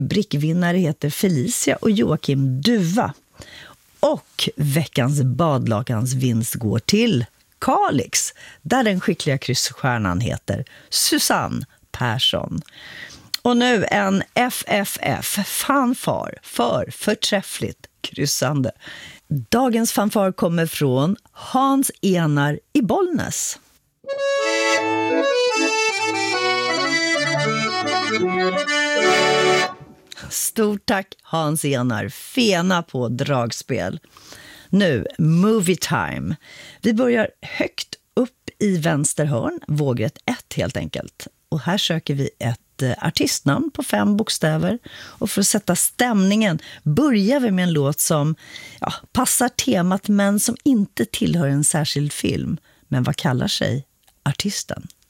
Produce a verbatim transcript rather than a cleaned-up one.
Brickvinnare heter Felicia och Joakim Duva. Och veckans badlakans vinst går till Kalix, där den skickliga kryssstjärnan heter Susanne Persson. Och nu en F F F, fanfar för förträffligt kryssande. Dagens fanfar kommer från Hans Enar i Bollnäs. Stort tack Hans Enar, fena på dragspel. Nu, movie time. Vi börjar högt upp i vänster hörn, vågrätt ett helt enkelt. Och här söker vi ett eh, artistnamn på fem bokstäver. Och för att sätta stämningen börjar vi med en låt som ja, passar temat men som inte tillhör en särskild film. Men vad kallar sig artisten?